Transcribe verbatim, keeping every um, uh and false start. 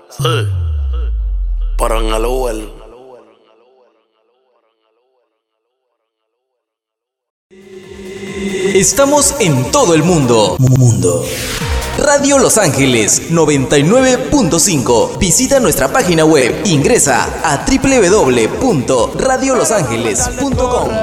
Sí. Para en el Uber. Estamos en todo el mundo. Mundo. Radio Los Ángeles noventa y nueve punto cinco. Visita nuestra página web. Ingresa a doble u doble u doble u punto radio los ángeles punto com.